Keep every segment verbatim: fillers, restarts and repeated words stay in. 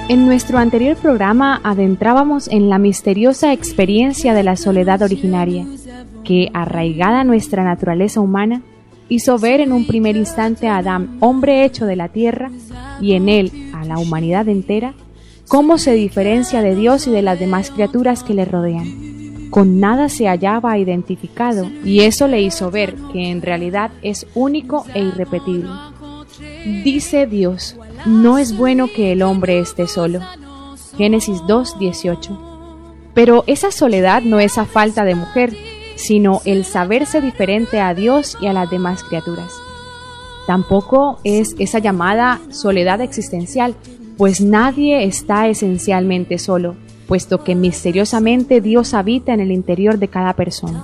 En nuestro anterior programa adentrábamos en la misteriosa experiencia de la soledad originaria, que, arraigada a nuestra naturaleza humana, hizo ver en un primer instante a Adán, hombre hecho de la tierra, y en él a la humanidad entera, cómo se diferencia de Dios y de las demás criaturas que le rodean. Con nada se hallaba identificado, y eso le hizo ver que en realidad es único e irrepetible. Dice Dios: no es bueno que el hombre esté solo. Génesis dos, dieciocho. Pero esa soledad no es a falta de mujer, sino el saberse diferente a Dios y a las demás criaturas. Tampoco es esa llamada soledad existencial, pues nadie está esencialmente solo, puesto que misteriosamente Dios habita en el interior de cada persona.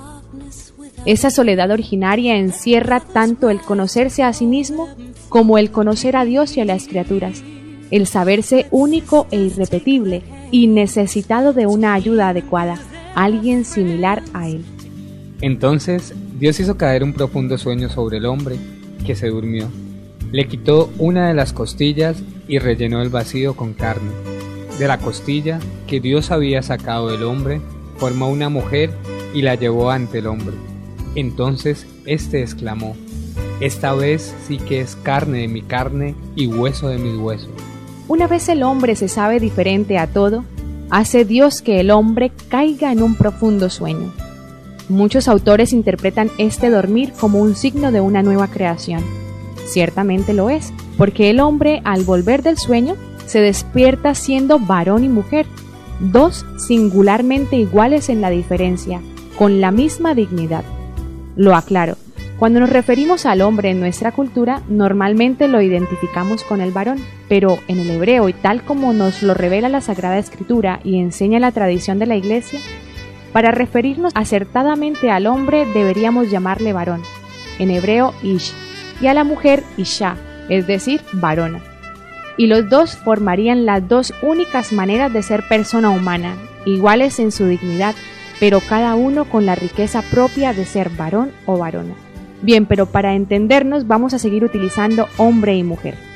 Esa soledad originaria encierra tanto el conocerse a sí mismo como el conocer a Dios y a las criaturas, el saberse único e irrepetible y necesitado de una ayuda adecuada, alguien similar a él. Entonces Dios hizo caer un profundo sueño sobre el hombre, que se durmió. Le quitó una de las costillas y rellenó el vacío con carne. De la costilla que Dios había sacado del hombre, formó una mujer y la llevó ante el hombre. Entonces éste exclamó: esta vez sí que es carne de mi carne y hueso de mis huesos. Una vez el hombre se sabe diferente a todo, hace Dios que el hombre caiga en un profundo sueño. Muchos autores interpretan este dormir como un signo de una nueva creación. Ciertamente lo es, porque el hombre, al volver del sueño, se despierta siendo varón y mujer, dos singularmente iguales en la diferencia, con la misma dignidad. Lo aclaro, cuando nos referimos al hombre en nuestra cultura, normalmente lo identificamos con el varón, pero en el hebreo, y tal como nos lo revela la Sagrada Escritura y enseña la tradición de la Iglesia, para referirnos acertadamente al hombre deberíamos llamarle varón, en hebreo ish, y a la mujer isha, es decir, varona. Y los dos formarían las dos únicas maneras de ser persona humana, iguales en su dignidad, pero cada uno con la riqueza propia de ser varón o varona. Bien, pero para entendernos vamos a seguir utilizando hombre y mujer.